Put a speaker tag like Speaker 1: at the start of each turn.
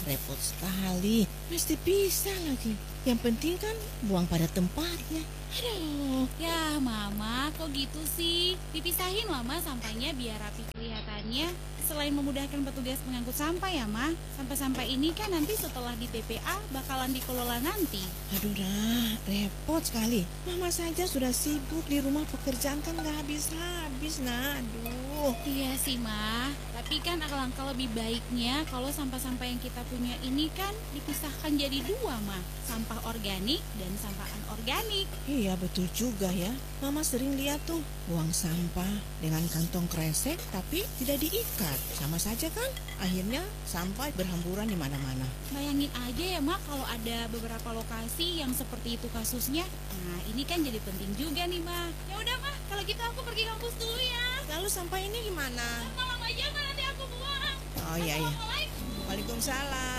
Speaker 1: repot sekali. Mesti pisah lagi. Yang penting kan buang pada tempatnya. Aduh.
Speaker 2: Ya Mama, kok gitu sih? Dipisahin Mama sampahnya biar rapi kelihatannya. Selain memudahkan petugas pengangkut sampah ya Ma, sampah-sampah ini kan nanti setelah di TPA bakalan dikelola nanti.
Speaker 1: Aduh nah, repot sekali. Mama saja sudah sibuk di rumah, pekerjaan kan gak habis-habis nah. Aduh.
Speaker 2: Iya sih Ma, tapi kan alangkah lebih baiknya kalau sampah-sampah yang kita punya ini kan dipisahkan jadi dua Ma, sampah organik dan sampah anorganik.
Speaker 1: Iya betul juga ya. Mama sering lihat tuh buang sampah dengan kantong kresek tapi tidak diikat. Sama saja kan? Akhirnya sampah berhamburan di mana-mana.
Speaker 2: Bayangin aja ya Mak kalau ada beberapa lokasi yang seperti itu kasusnya. Nah ini kan jadi penting juga nih Ma. Ya udah Mak, kalau gitu aku pergi kampus dulu ya.
Speaker 1: Lalu sampah ini gimana?
Speaker 2: Malam aja Ma, nanti aku buang.
Speaker 1: Oh iya iya.
Speaker 2: Assalamualaikum.
Speaker 1: Waalaikumsalam.